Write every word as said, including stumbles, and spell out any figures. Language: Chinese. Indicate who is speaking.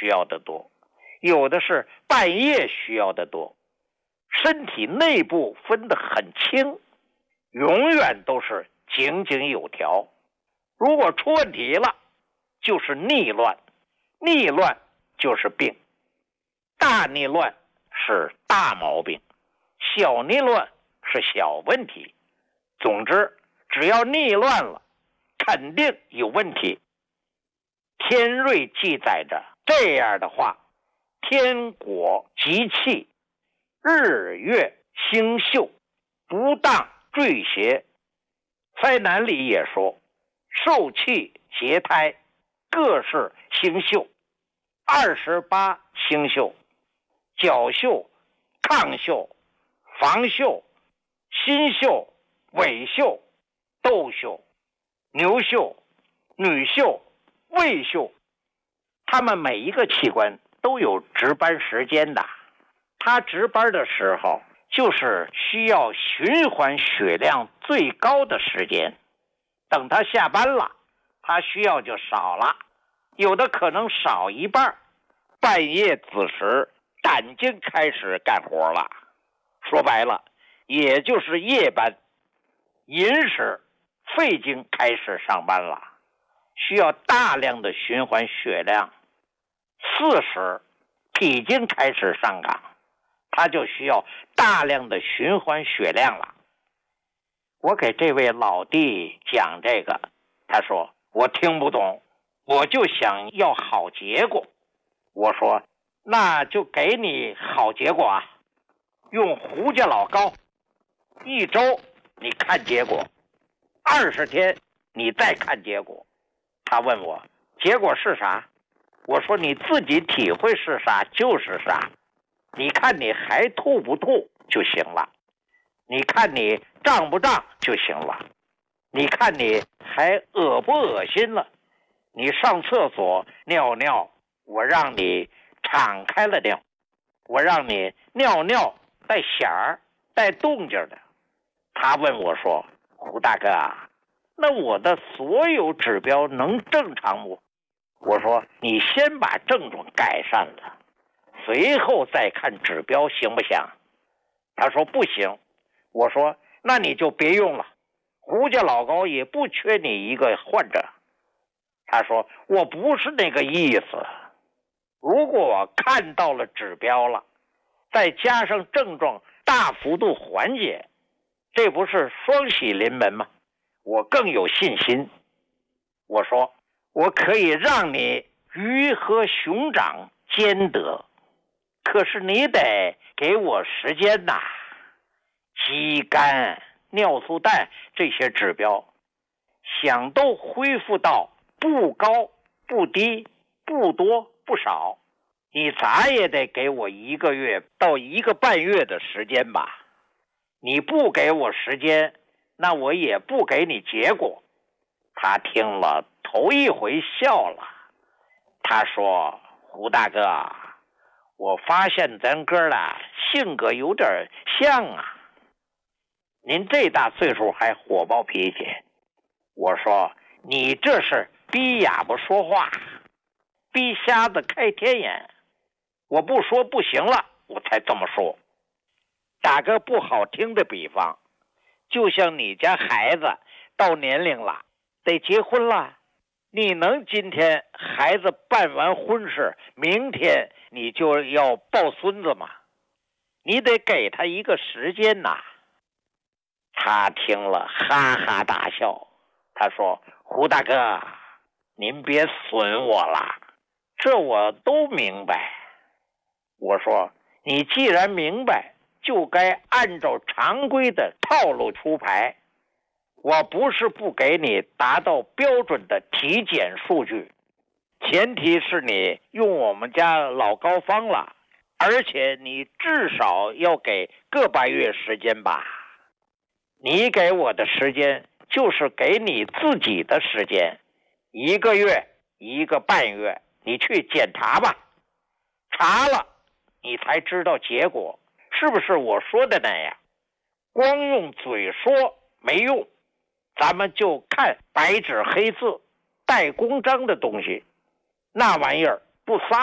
Speaker 1: 需要的多，有的是半夜需要的多。身体内部分得很清，永远都是井井有条。如果出问题了，就是逆乱，逆乱就是病。大逆乱是大毛病，小逆乱是小问题。总之，只要逆乱了，肯定有问题。天瑞记载着这样的话：天国吉气，日月星宿，不当坠邪。灾难里也说，受气劫胎，各是星宿，二十八星宿，角宿、亢宿、房宿、心宿、尾宿、斗宿、牛宿、女宿、胃宿，他们每一个器官都有值班时间的。他值班的时候，就是需要循环血量最高的时间。等他下班了，他需要就少了，有的可能少一半。半夜子时，胆经开始干活了，说白了，也就是夜班。寅时，肺经开始上班了，需要大量的循环血量。巳时，脾经开始上岗，它就需要大量的循环血量了。我给这位老弟讲这个，他说我听不懂，我就想要好结果。我说那就给你好结果啊，用胡家老膏，一周你看结果，二十天你再看结果。他问我结果是啥，我说你自己体会是啥就是啥，你看你还吐不吐就行了，你看你胀不胀就行了，你看你还恶不恶心了。你上厕所尿尿，我让你敞开了尿，我让你尿尿带响儿带动静的。他问我说胡大哥啊，那我的所有指标能正常不？我说你先把症状改善了，随后再看指标行不行？他说不行。我说那你就别用了，胡家老高也不缺你一个患者。他说我不是那个意思，如果我看到了指标了，再加上症状大幅度缓解，这不是双喜临门吗？我更有信心。我说我可以让你鱼和熊掌兼得，可是你得给我时间呐。肌酐、尿素氮这些指标想都恢复到不高不低不多不少，你咋也得给我一个月到一个半月的时间吧。你不给我时间，那我也不给你结果。他听了头一回笑了，他说胡大哥，我发现咱哥俩性格有点像啊，您这大岁数还火爆脾气。我说你这是逼哑巴说话，逼瞎子开天眼，我不说不行了，我才这么说。打个不好听的比方，就像你家孩子到年龄了，得结婚了，你能今天孩子办完婚事，明天你就要抱孙子吗？你得给他一个时间呐。他听了哈哈大笑，他说胡大哥，您别损我了，这我都明白。我说你既然明白，就该按照常规的套路出牌。我不是不给你达到标准的体检数据，前提是你用我们家老高方了，而且你至少要给个把月时间吧。你给我的时间就是给你自己的时间，一个月一个半月，你去检查吧，查了你才知道结果是不是我说的那样。光用嘴说没用，咱们就看白纸黑字带公章的东西，那玩意儿不撒